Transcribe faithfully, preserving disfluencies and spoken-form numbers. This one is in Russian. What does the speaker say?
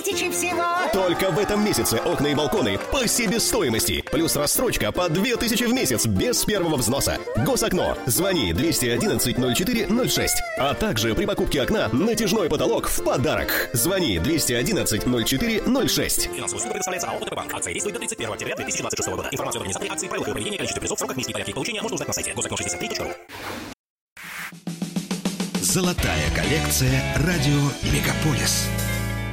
тысячи всего. Только в этом месяце окна и балконы по себестоимости. Плюс рассрочка по две тысячи в месяц без первого взноса. Госокно. Звони двести одиннадцать ноль четыре ноль шесть. А также при покупке окна натяжной потолок в подарок. Звони двести одиннадцать ноль четыре ноль шесть. Финансовую услугу предоставляется АО «ОТП-банк». Акция действует до тридцать первого октября две тысячи двадцать шестого года. Информацию о организаторе акции, правилах ее проведения, количестве призов, сроках, месте и порядке их получения можно узнать на сайте госокно шестьдесят три точка ру. Золотая коллекция радио «Мегаполис».